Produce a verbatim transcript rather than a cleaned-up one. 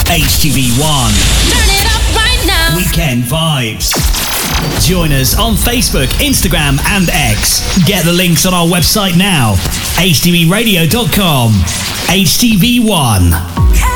H T V one. Turn it up right now. Weekend Vibes. Join us on Facebook, Instagram and X. Get the links on our website now. H T V radio dot com. H T V one.